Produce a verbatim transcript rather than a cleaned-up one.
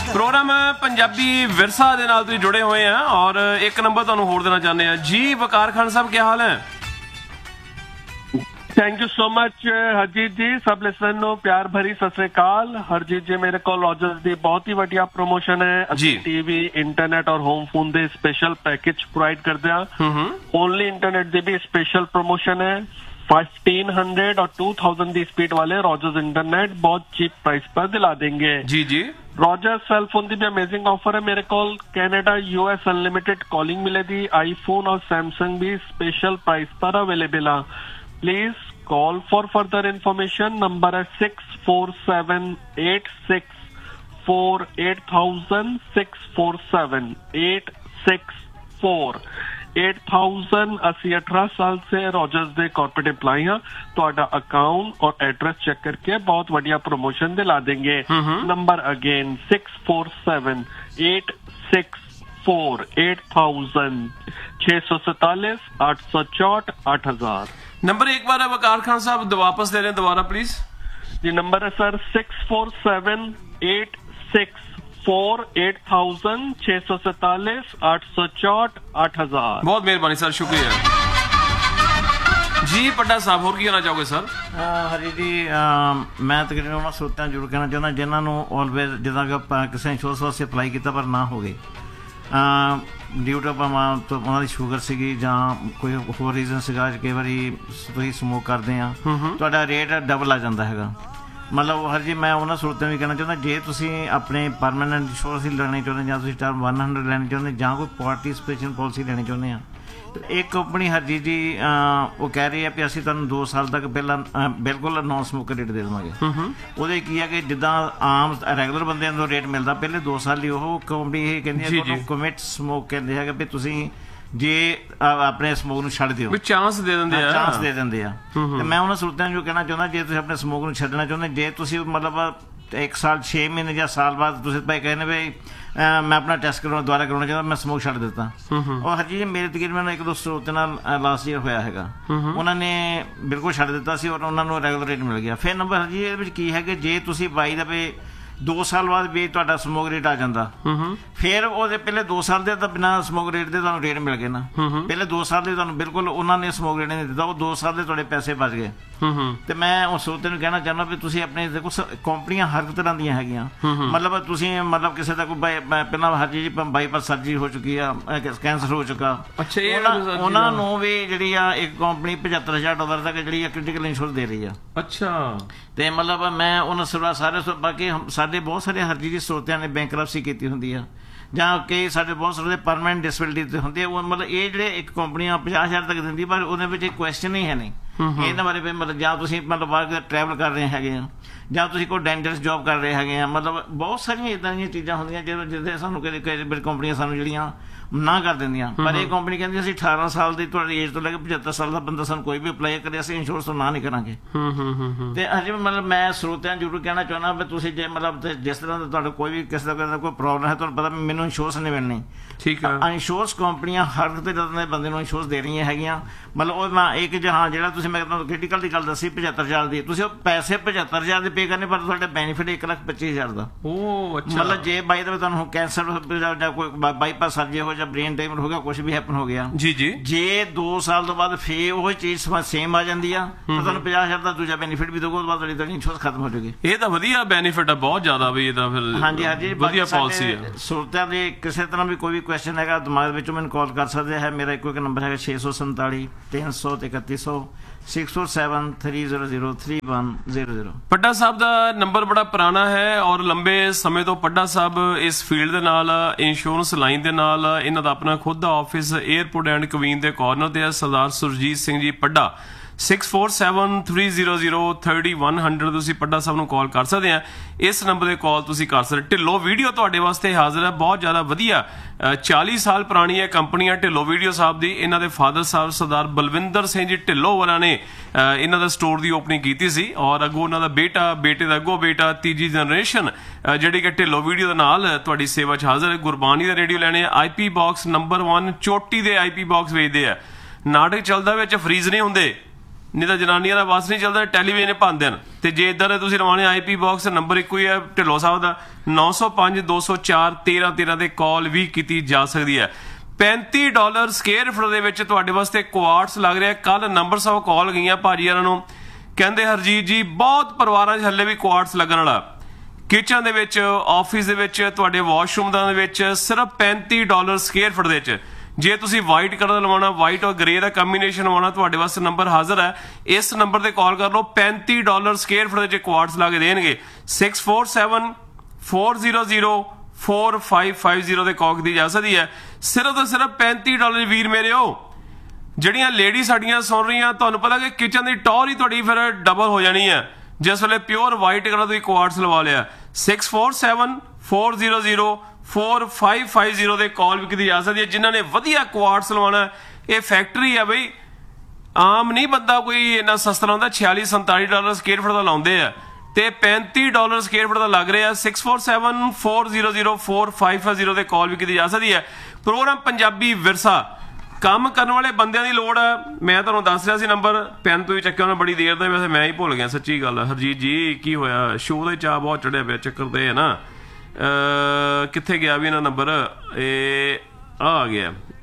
Programme Punjabi ਵਿਰਸਾ ਦੇ ਨਾਲ ਤੁਸੀਂ ਜੁੜੇ ਹੋਏ ਆ ਔਰ ਇੱਕ ਨੰਬਰ ਤੁਹਾਨੂੰ ਹੋਰ ਦੇਣਾ ਚਾਹੁੰਦੇ ਆ ਜੀ। ਵਕਾਰ ਖਾਨ ਸਾਹਿਬ, ਕੀ ਹਾਲ ਹੈ? Thank you so much Harjeet जी। सब लिसनर नो प्यार भरी सत श्री अकाल। हरजीत जी, मेरे को रॉजर्स दी बहुत ही बढ़िया प्रमोशन है जी। टीवी, इंटरनेट और होम फोन दे स्पेशल पैकेज प्रोवाइड कर दिया। ओनली इंटरनेट दे भी स्पेशल प्रमोशन है। फिफ्टीन हंड्रेड और टू थाउजेंड दी स्पीड वाले रॉजर्स इंटरनेट बहुत चीप प्राइस पर दिला देंगे जी जी। रॉजर्स सेल फोन दी भी अमेजिंग ऑफर है मेरे को। कैनेडा यूएस अनलिमिटेड कॉलिंग मिले दी। आईफोन और सैमसंग भी स्पेशल प्राइस पर अवेलेबल है। Please call for further information. Number है six four seven eight six four eight thousand six four seven eight six four eight thousand. अस्सी अठारह साल से रॉजर्स दे कॉर्पोरेट एम्प्लॉय हैं। तो अकाउंट और एड्रेस चेक करके बहुत बढ़िया प्रमोशन दिला देंगे। Number again six four seven eight six four eight thousand छह सौ सैतालीस आठ सौ चौट आठ हजार। नंबर एक बार वकार खान साहब वापस दे रहे हैं दोबारा प्लीज जी। नंबर है sir six four seven eight six four eight thousand छह सौ सैतालीस आठ सौ चौट आठ हजार। बहुत मेहरबानी सर, शुक्रिया जी। पड्डा साहब होर की कहना चाहोगे सर? हरी जी, मैं तकरीबन उन्होंने ਸਰੋਤਿਆਂ ਨੂੰ ਜ਼ਰੂਰ ਕਹਿਣਾ ਚਾਹੁੰਦਾ ਜਿਨ੍ਹਾਂ ਨੂੰ ਆਲਵੇਜ਼ ਜਿੱਦਾਂ ਕਿ ਆਪਾਂ ਕਿਸੇ ਇੰਸ਼ੋਰੈਂਸ ਵਾਸਤੇ ਅਪਲਾਈ ਕੀਤਾ ਪਰ ਨਾ ਹੋ ਗਏ ਡਿਊ ਟੂ ਆਪਾਂ ਉਹਨਾਂ ਦੀ ਸ਼ੂਗਰ ਸੀਗੀ ਜਾਂ ਕੋਈ ਹੋਰ ਰੀਜ਼ਨ ਸੀਗਾ। ਕਈ ਵਾਰੀ ਤੁਸੀਂ ਸਮੋਕ ਕਰਦੇ ਆ ਤੁਹਾਡਾ ਰੇਟ ਡਬਲ ਆ ਜਾਂਦਾ ਹੈਗਾ। ਮਤਲਬ ਹਰ ਜੀ ਮੈਂ ਉਹਨਾਂ ਸਰੋਤਿਆਂ ਨੂੰ ਵੀ ਕਹਿਣਾ ਚਾਹੁੰਦਾ ਜੇ ਤੁਸੀਂ ਆਪਣੇ ਪਰਮਾਨੈਂਟ ਇੰਸ਼ੋਰੈਂਸ ਲੈਣੀ ਚਾਹੁੰਦੇ ਜਾਂ ਤੁਸੀਂ ਟਰਮ ਵਨ ਹੰਡਰਡ ਲੈਣੀ ਚਾਹੁੰਦੇ ਜਾਂ ਕੋਈ ਪਾਰਟੀਸਪੇਸ਼ਨ ਪਾਲਿਸੀ ਲੈਣੀ ਚਾਹੁੰਦੇ ਆ ਇੱਕ ਕੰਪਨੀ ਹਰਜੀਤ ਜੀ ਉਹ ਕਹਿ ਰਹੀ ਹੈ ਵੀ ਅਸੀਂ ਤੁਹਾਨੂੰ ਦੋ ਸਾਲ ਤੱਕ ਪਹਿਲਾਂ ਬਿਲਕੁਲ ਨੌਨ ਸਮੋਕਰ ਰੇਟ ਦੇ ਦੇਵਾਂਗੇ। ਉਹਦੇ ਕੀ ਹੈ ਕਿ ਜਿੱਦਾਂ ਆਮ ਰੈਗੂਲਰ ਬੰਦਿਆਂ ਨੂੰ ਰੇਟ ਮਿਲਦਾ ਪਹਿਲੇ ਦੋ ਸਾਲ ਲਈ ਉਹ ਕੰਪਨੀ ਇਹ ਕਹਿੰਦੀ ਹੈ ਕਿ ਕਮਿਟ ਸਮੋਕ ਕਹਿੰਦੇ ਹੈਗੇ ਵੀ ਤੁਸੀਂ ਜੇ ਆਪਣੇ ਸਮੋਕ ਨੂੰ ਛੱਡ ਦਿਓ ਚਾਂਸ ਦੇ ਦਿੰਦੇ ਆ ਚਾਂਸ ਦੇ ਦਿੰਦੇ ਆ। ਤੇ ਮੈਂ ਉਹਨਾਂ ਸਰੋਤਿਆਂ ਨੂੰ ਕਹਿਣਾ ਚਾਹੁੰਦਾ ਜੇ ਤੁਸੀਂ ਆਪਣੇ ਸਮੋਕ ਨੂੰ ਛੱਡਣਾ ਚਾਹੁੰਦੇ ਜੇ ਤੁਸੀਂ ਮਤਲਬ ਇੱਕ ਸਾਲ ਛੇ ਮਹੀਨੇ ਜਾਂ ਸਾਲ ਬਾਅਦ ਤੁਸੀਂ ਭਾਈ ਕਹਿੰਦੇ ਵੀ ਮੈਂ ਆਪਣਾ ਟੈਸਟ ਕਰਾਉਣਾ ਦੁਬਾਰਾ ਕਰਾਉਣਾ ਚਾਹੁੰਦਾ ਮੈਂ ਸਮੋਕ ਛੱਡ ਦਿੱਤਾ ਉਹ ਹਰ ਜੀ ਮੇਰੇ ਤਕਰੀਬਨ ਇੱਕ ਦੋ ਸਰੋਤ ਨਾਲ ਲਾਸਟ ਈਅਰ ਹੋਇਆ ਹੈਗਾ। ਉਹਨਾਂ ਨੇ ਬਿਲਕੁਲ ਛੱਡ ਦਿੱਤਾ ਸੀ ਔਰ ਉਹਨਾਂ ਨੂੰ ਰੈਗੂਲਰ ਰੇਟ ਮਿਲ ਗਿਆ। ਫਿਰ ਨੰਬਰ ਜੀ ਇਹਦੇ ਵਿੱਚ ਕੀ ਹੈ ਕਿ ਜੇ ਤੁਸੀਂ ਬਾਈ ਦਾ ਵੀ ਦੋ ਸਾਲ ਬਾਅਦ ਵੀ ਤੁਹਾਡਾ ਸਮੋਕ ਰੇਟ ਆ ਜਾਂਦਾ ਫਿਰ ਉਹਦੇ ਪਹਿਲੇ ਦੋ ਸਾਲ ਦੇ ਤਾਂ ਬਿਨਾਂ ਸਮੋਕ ਰੇਟ ਦੇ ਤੁਹਾਨੂੰ ਰੇਟ ਮਿਲ ਗਏ ਨਾ। ਪਹਿਲੇ ਦੋ ਸਾਲ ਦੇ ਤੁਹਾਨੂੰ ਬਿਲਕੁਲ ਉਹਨਾਂ ਨੇ ਸਮੋਕ ਰੇਟ ਨਹੀਂ ਦਿੱਤਾ ਉਹ ਦੋ ਸਾਲ ਦੇ ਤੁਹਾਡੇ ਪੈਸੇ ਬਚ ਗਏ। ਤੇ ਮੈਂ ਉਸ ਸਰੋਤੇ ਨੂੰ ਕਹਿਣਾ ਚਾਹੁੰਦਾ ਵੀ ਤੁਸੀਂ ਆਪਣੇ ਦੇਖੋ ਕੰਪਨੀਆਂ ਹਰ ਤਰ੍ਹਾਂ ਦੀਆਂ ਹੈਗੀਆਂ ਮਤਲਬ ਤੁਸੀਂ ਮਤਲਬ ਕਿਸੇ ਦਾ ਕੋਈ ਪਹਿਲਾਂ ਹਰ ਚੀਜ਼ ਬਾਈਪਾਸ ਸਰਜਰੀ ਹੋ ਚੁੱਕੀ ਆ ਕੈਂਸਰ ਹੋ ਚੁੱਕਾ ਉਹਨਾਂ ਨੂੰ ਵੀ ਜਿਹੜੀ ਆ ਇੱਕ ਕੰਪਨੀ ਪਝੱਤਰ ਹਜ਼ਾਰ ਡਾਲਰ ਤੱਕ ਜਿਹੜੀ ਆ ਕ੍ਰਿਟੀਕਲ ਇੰਸ਼ੋਰੈਂਸ ਦੇ ਰਹੀ ਆ। ਅੱਛਾ। ਤੇ ਮਤਲਬ ਮੈਂ ਉਹਨਾਂ ਸਰਵਾ ਸਾਰੇ ਬਾਕੀ ਸਾਡੇ ਬਹੁਤ ਸਾਰੇ ਹਰਜੀ ਜੀ ਸਰੋਤਿਆਂ ਨੇ ਬੈਂਕਰਪਸੀ ਕੀਤੀ ਹੁੰਦੀ ਆ ਜਾਂ ਕਈ ਸਾਡੇ ਬਹੁਤ ਸਾਰੇ ਪਰਮਾਨੈਂਟ ਡਿਸੇਬਿਲਿਟੀ ਤੇ ਹੁੰਦੀ ਆ ਉਹ ਮਤਲਬ ਇਹ ਜਿਹੜੇ ਇੱਕ ਕੰਪਨੀਆਂ ਪੰਜਾਹ ਹਜ਼ਾਰ ਤੱਕ ਦਿੰਦੀ ਪਰ ਉਹਦੇ ਵਿੱਚ ਕੁਐਸਚਨ ਹੀ ਹੈ ਨਹੀਂ ਇਹਨਾਂ ਬਾਰੇ ਵੀ ਮਤਲਬ ਜਾਂ ਤੁਸੀਂ ਮਤਲਬ ਬਾਹਰ ਟਰੈਵਲ ਕਰ ਰਹੇ ਹੈਗੇ ਆ ਜਾਂ ਤੁਸੀਂ ਕੋਈ ਡੈਂਟਿਸਟ ਜੋਬ ਕਰ ਰਹੇ ਹੈਗੇ ਆ ਮਤਲਬ ਬਹੁਤ ਸਾਰੀਆਂ ਇੱਦਾਂ ਦੀਆਂ ਚੀਜ਼ਾਂ ਹੁੰਦੀਆਂ ਜਿਹਦੇ ਜਿਹਦੇ ਸਾਨੂੰ ਕਦੇ ਕਈ ਕੰਪਨੀਆਂ ਸਾਨੂੰ ਜਿਹੜੀਆਂ ਨਾ ਕਰ ਦਿੰਦੀਆਂ ਪਰ ਇਹ ਕੰਪਨੀ ਕਹਿੰਦੀ ਅਸੀਂ ਅਠਾਰਾਂ ਸਾਲ ਦੀ ਤੁਹਾਡੀ ਏਜ ਤੋਂ ਲੈ ਕੇ ਪਝੱਤਰ ਸਾਲ ਦਾ ਬੰਦਾ ਸਾਨੂੰ ਕੋਈ ਵੀ ਅਪਲਾਈ ਕਰੇ ਅਸੀਂ ਇੰਸ਼ੋਰੈਂਸ ਤੋਂ ਨਾ ਨਹੀਂ ਕਰਾਂਗੇ। ਤੇ ਹਜੇ ਮਤਲਬ ਮੈਂ ਸਰੋਤਿਆਂ ਨੂੰ ਜ਼ਰੂਰ ਕਹਿਣਾ ਚਾਹੁੰਦਾ ਵੀ ਤੁਸੀਂ ਜੇ ਮਤਲਬ ਜਿਸ ਤਰ੍ਹਾਂ ਦਾ ਤੁਹਾਡਾ ਕੋਈ ਵੀ ਕਿਸੇ ਦਾ ਕੋਈ ਪ੍ਰੋਬਲਮ ਹੈ ਤੁਹਾਨੂੰ ਪਤਾ ਮੈਨੂੰ ਇੰਸ਼ੋਰੈਂਸ ਨਹੀਂ ਮਿਲਣੀ ਠੀਕ ਆ। ਇੰਸ਼ੋਰੈਂਸ ਕੰਪਨੀਆਂ ਹਰ ਤੇ ਜਦੋਂ ਬੰਦੇ ਨੂੰ ਇੰਸ਼ੋਰੈਂਸ ਦੇ ਰਹੀਆਂ ਹੈਗੀਆਂ ਮਤਲਬ ਉਹ ਮੈਂ ਇੱਕ ਜਹਾਂ ਜਿਹੜਾ ਤੁਸੀਂ ਮੈਂ ਕਹਿੰਦਾ ਕ੍ਰਿਟੀਕਲ ਦੀ ਗੱਲ ਦੱਸੀ ਪਝੱਤਰ ਹਜ਼ਾਰ ਦੀ ਤੁਸੀਂ ਉਹ ਪੈਸੇ ਪਝੱਤਰ ਹਜ਼ਾਰ ਦੇ ਪੇ ਕਰਨੇ ਪਰ ਤੁਹਾਡਾ ਬੈਨੀਫਿਟ ਇੱਕ ਲੱਖ ਪੱਚੀ ਹਜ਼ਾਰ ਦਾ। ਮਤਲਬ ਜੇ ਬਾਈ ਦਾ ਤੁਹਾਨੂੰ ਕੈਂਸਰ ਜਾਂ ਕੋਈ ਬਾਈਪਾਸ ਸਰਜਰੀ ਹੋ ਜਾਂ ਬ੍ਰੇਨ ਟਿਊਮਰ ਹੋ ਗਿਆ ਕੁਛ ਵੀ ਹੈਪਨ ਹੋ ਗਿਆ ਜੀ ਜੀ ਜੇ ਦੋ ਸਾਲ ਤੋਂ ਬਾਅਦ ਫੇਰ ਉਹ ਚੀਜ਼ ਸੇਮ ਆ ਜਾਂਦੀ ਆ ਤਾਂ ਤੁਹਾਨੂੰ ਪੰਜਾਹ ਹਜ਼ਾਰ ਦਾ ਦੂਜਾ ਬੈਨੀਫਿਟ ਵੀ ਦੋਗੇ ਬਾਅਦ ਤੁਹਾਡੀ ਇੰਸ਼ੋਰੈਂਸ ਖਤਮ ਹੋ ਜਾਊਗੀ। ਇਹ ਤਾਂ ਵਧੀਆ ਬੈਨੀਫਿਟ ਆ ਬਹੁਤ ਜ਼ਿਆਦਾ ਵੀ ਇਹ ਤਾਂ ਫਿਰ ਹਾਂਜੀ ਹਾਂਜੀ ਵਧੀਆ ਪਾਲਿਸੀ ਆ। ਸਰੋਤਿਆਂ ਦੇ ਕਿਸੇ ਤਰ੍ਹਾਂ ਵੀ ਕੋਈ ਵੀ ਕੁਐਸਚਨ ਹੈਗਾ ਦਿਮਾਗ ਵਿੱਚੋਂ ਮੈਨੂੰ ਕਾਲ ਕਰ ਸਕਦੇ ਹੈ। ਮੇਰਾ ਇੱਕੋ ਇੱਕ ਨੰਬਰ ਹੈਗਾ ਛੇ ਸੌ ਸੰਤਾਲੀ ਤਿੰਨ ਸੌ ਤੇ ਇਕੱਤੀ ਸੌ six four seven three zero zero three one zero zero. पड्डा साहब का नंबर बड़ा पुराना है और लंबे समय तो पड्डा साहब इस फील्ड दे नाल इंश्योरेंस लाइन दे नाल इन्हां दा अपना खुद दा office airport and queen they corner ते है। सरदार सुरजीत सिंह जी पड्डा six four seven three zero zero thirty one hundred तुसीं पड्डा साहब नूं कॉल कर सकते हैं। इस नंबर पर कॉल तुसीं कर सकते। ढिल्लो वीडियो तुहाडे वास्ते हाज़र है बहुत ज़्यादा वधिया चाली साल पुरानी है कंपनी है ढिल्लो वीडियो साहब दी। इन्हां दे फादर साहब सरदार बलविंदर सिंह जी ढिल्लो वाला ने इन्हां दा स्टोर दी ओपनिंग कीती सी और अगों उन्हां दा बेटा बेटे दा अगों बेटा तीजी जनरेशन जिहड़ी कि ढिल्लो वीडियो दे नाल तुहाडी सेवा च हाज़र है। गुरबानी दा रेडियो लैणे I P box number one चोटी दे आई पी बॉक्स वेचदे आ। नाटक चलदा विच फ्रीज नहीं हुंदे नहीं तो जनानियां का बस नहीं चलता, टैलीविजन पाते हैं। तो जे इधर तुसीं लवाने आई पी बॉक्स नंबर एक ही है ढिल्लों साहब का, नौ सौ पाँच दो सौ चार तेरह तेरह से कॉल भी की जा सकती है। पैंती डॉलर स्केयर फुट दे विच तुहाडे वास्ते क्वार्ट्स लग रहा है। कल नंबर सौ कॉल गई भाजी होरां नूं, कहंदे हरजीत जी बहुत परिवारां 'च हल्ले भी क्वार्ट्स लगण वाला, किचन दे विच ऑफिस दे विच तुहाडे वॉशरूम दे विच सिर्फ पैंती डॉलर स्केयर फुट दे विच। जे तुसीं वाइट कलर लवाना, वाइट और ग्रे का कंबीनेशन लवाना, तुहाडे वास्ते नंबर हाज़र है। इस नंबर ते कॉल कर लो, पैंती डॉलर स्केयर फुट दे क्वार्ट्स ला के देणगे। Six four seven four zero zero four five five zero ते कॉल की जा सकती है। सिर्फ तो सिर्फ पैंती डॉलर वीर मेरे हो। ਜਿਹੜੀਆਂ ਲੇਡੀ ਸਾਡੀਆਂ ਸੁਣ ਰਹੀਆਂ, ਤੁਹਾਨੂੰ ਪਤਾ ਕਿ ਕਿਚਨ ਦੀ ਟੌਰ ਹੀ ਤੁਹਾਡੀ ਫਿਰ ਡਬਲ ਹੋ ਜਾਣੀ ਹੈ ਜਿਸ ਵੇਲੇ ਪਿਓਰ ਵਾਈਟ ਕਲਰ ਤੁਸੀਂ ਕੁਆਰਟਸ ਲਵਾ ਲਿਆ। Six four seven four zero zero four five five zero ਦੇ ਕਾਲ ਵੀ ਕੀਤੀ ਜਾ ਸਕਦੀ ਹੈ ਜਿਨ੍ਹਾਂ ਨੇ ਵਧੀਆ ਕੁਆਰਟਸ ਲਵਾਉਣਾ। ਇਹ ਫੈਕਟਰੀ ਹੈ ਬਈ, ਆਮ ਨਹੀਂ ਬੰਦਾ ਕੋਈ ਇੰਨਾ ਸਸਤਾ ਲਾਉਂਦਾ। ਛਿਆਲੀ ਸੰਤਾਲੀ ਡਾਲਰ ਸਕੇਅਰ ਫੁੱਟ ਦਾ ਲਾਉਂਦੇ ਆ ਤੇ ਪੈਂਤੀ ਡਾਲਰ ਸਕੇਅਰ ਫੁੱਟ ਦਾ ਲੱਗ ਰਿਹਾ। Six four seven four zero zero four five five zero ਦੇ ਕਾਲ ਵੀ ਕੀਤੀ ਜਾ ਸਕਦੀ ਹੈ। ਪ੍ਰੋਗਰਾਮ ਪੰਜਾਬੀ ਵਿਰਸਾ, ਕੰਮ ਕਰਨ ਵਾਲੇ ਬੰਦਿਆਂ ਦੀ ਲੋੜ ਹੈ। ਮੈਂ ਤੁਹਾਨੂੰ ਦੱਸ ਰਿਹਾ ਸੀ ਨੰਬਰ, ਪੈਨ ਤੋਂ ਹੀ ਚੱਕਿਆ ਉਹਨੇ ਬੜੀ ਦੇਰ ਦਾ, ਵੈਸੇ ਮੈਂ ਹੀ ਭੁੱਲ ਗਿਆ ਸੱਚੀ ਗੱਲ। ਹਰਜੀਤ ਜੀ ਕੀ ਹੋਇਆ, ਸ਼ੋਅ ਦਾ ਚਾਹ ਬਹੁਤ ਚੜਿਆ ਪਿਆ, ਚੱਕਰ ਤੇ ਹੈ ਨਾ। ਕਿੱਥੇ ਗਿਆ ਵੀ ਇਹਨਾਂ ਨੰਬਰ, ਇਹ ਆ ਗਿਆ